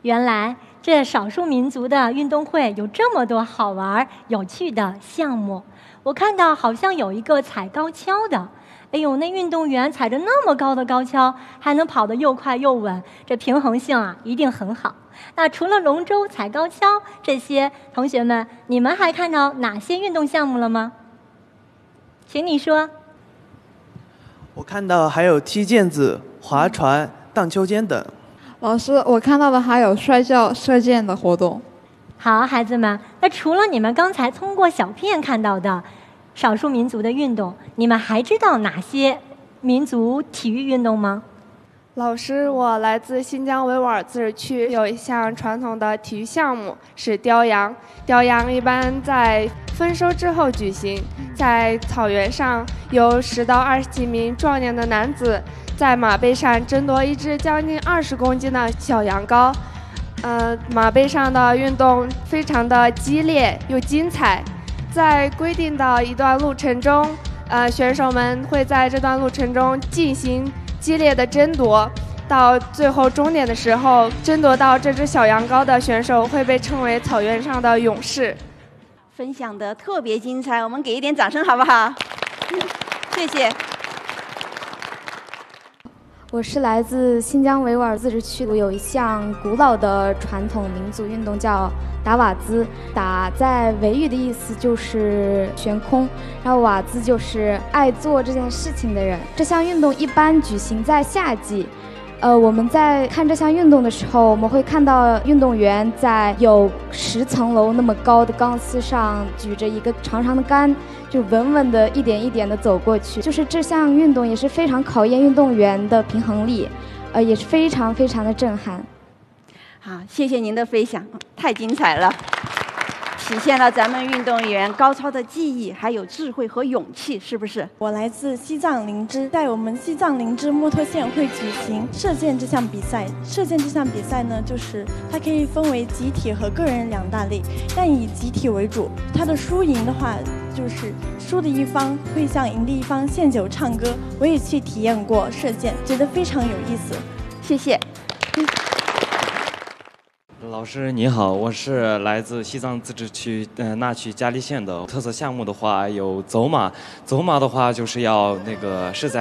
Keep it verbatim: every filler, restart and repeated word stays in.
原来这少数民族的运动会有这么多好玩有趣的项目。我看到好像有一个踩高跷的，哎呦，那运动员踩着那么高的高跷，还能跑得又快又稳，这平衡性啊一定很好。那除了龙舟、踩高跷这些，同学们，你们还看到哪些运动项目了吗？请你说。 我看到还有踢毽子、划船、荡秋千等。 老师，我看到的还有摔跤、射箭的活动。 好，孩子们，那除了你们刚才通过小片看到的少数民族的运动，你们还知道哪些民族体育运动吗？ 老师，我来自新疆维吾尔自治区，有一项传统的体育项目是雕羊。雕羊一般在丰收之后举行，在草原上有十到二十几名壮年的男子在马背上争夺一只将近二十公斤的小羊羔。呃，马背上的运动非常的激烈又精彩，在规定的一段路程中，呃，选手们会在这段路程中进行激烈的争夺，到最后终点的时候，争夺到这只小羊羔的选手会被称为草原上的勇士。 分享的特别精彩，我们给一点掌声好不好？谢谢。 我是来自新疆维吾尔自治区的，有一项古老的传统民族运动叫打瓦兹。打在维语的意思就是悬空，然后瓦兹就是爱做这件事情的人。这项运动一般举行在夏季。呃，我们在看这项运动的时候，我们会看到运动员在有十层楼那么高的钢丝上举着一个长长的杆，就稳稳的一点一点的走过去。就是这项运动也是非常考验运动员的平衡力，呃，也是非常非常的震撼。 好，谢谢您的分享，太精彩了，体现了咱们运动员高超的技艺，还有智慧和勇气，是不是？ 我来自西藏林芝，在我们西藏林芝木托县会举行射箭这项比赛。射箭这项比赛呢，就是它可以分为集体和个人两大类，但以集体为主。它的输赢的话，就是输的一方会向赢的一方献酒唱歌。我也去体验过射箭，觉得非常有意思。 谢谢。 老师你好，我是来自西藏自治区呃那曲嘉利县的。特色项目的话有走马，走马的话就是要那个是在